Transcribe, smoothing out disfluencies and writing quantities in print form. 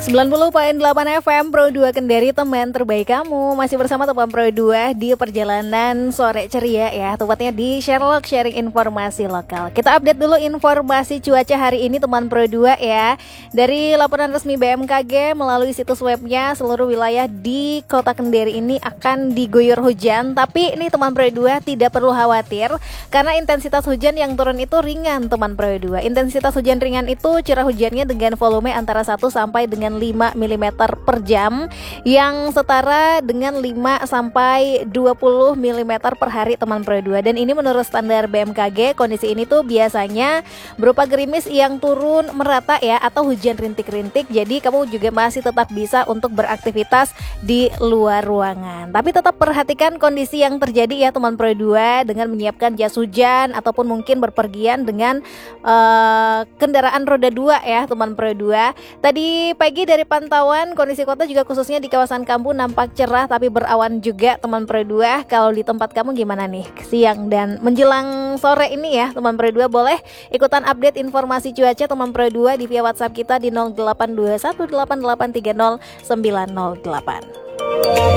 90,8 FM Pro 2 Kendari, teman terbaik kamu. Masih bersama teman Pro 2 di perjalanan sore ceria ya. Tepatnya di Sherlock, sharing informasi lokal. Kita update dulu informasi cuaca hari ini teman Pro 2 ya. Dari laporan resmi BMKG melalui situs webnya, seluruh wilayah di Kota Kendari ini akan diguyur hujan. Tapi ini teman Pro 2 tidak perlu khawatir karena intensitas hujan yang turun itu ringan teman Pro 2. Intensitas hujan ringan itu curah hujannya dengan volume antara 1 sampai dengan 5 mm per jam yang setara dengan 5 sampai 20 mm per hari teman Pro 2. Dan ini menurut standar BMKG, kondisi ini tuh biasanya berupa gerimis yang turun merata ya, atau hujan rintik-rintik. Jadi kamu juga masih tetap bisa untuk beraktivitas di luar ruangan. Tapi tetap perhatikan kondisi yang terjadi ya teman Pro 2 dengan menyiapkan jas hujan ataupun mungkin berpergian dengan kendaraan roda 2 ya teman Pro 2. Tadi pagi dari pantauan kondisi kota juga khususnya di kawasan Kampu nampak cerah tapi berawan juga teman Pro 2. Kalau di tempat kamu gimana nih siang dan menjelang sore ini ya teman Pro 2, boleh ikutan update informasi cuaca teman Pro 2 di via WhatsApp kita di 08218830 908.